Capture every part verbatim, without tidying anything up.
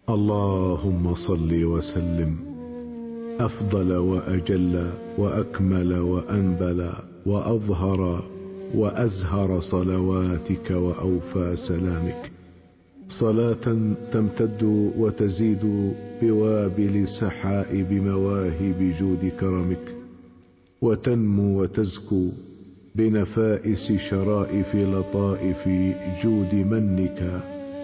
اللهم صل وسلم أفضل وأجل وأكمل وأنبل وأظهر وأزهر صلواتك وأوفى سلامك، صلاة تمتد وتزيد بوابل سحائب مواهب جود كرمك، وتنمو وتزكو بنفائس شرائف لطائف جود منك،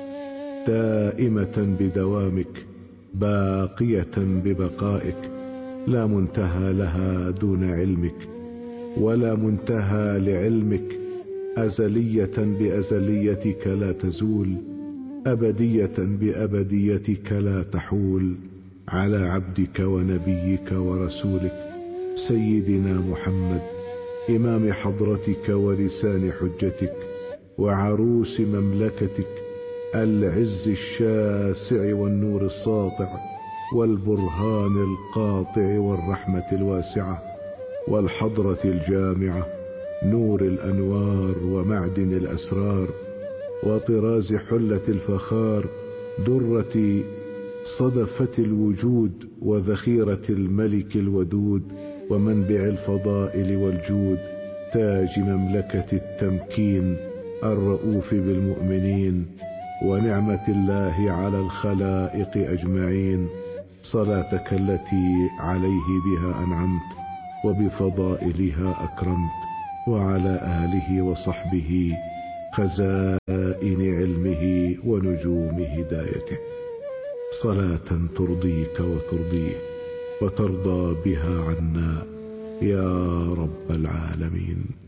دائمة بدوامك باقية ببقائك، لا منتهى لها دون علمك ولا منتهى لعلمك، أزلية بأزليتك لا تزول، أبدية بأبديتك لا تحول، على عبدك ونبيك ورسولك سيدنا محمد إمام حضرتك ولسان حجتك وعروس مملكتك، العز الشاسع والنور الساطع والبرهان القاطع والرحمة الواسعة والحضرة الجامعة، نور الأنوار ومعدن الأسرار وطراز حلة الفخار، درة صدفة الوجود وذخيرة الملك الودود ومنبع الفضائل والجود، تاج مملكة التمكين الرؤوف بالمؤمنين ونعمة الله على الخلائق أجمعين، صلاتك التي عليه بها أنعمت وبفضائلها أكرمت، وعلى آله وصحبه خزائن علمه ونجوم هدايته، صلاة ترضيك وترضيه وترضى بها عنا يا رب العالمين.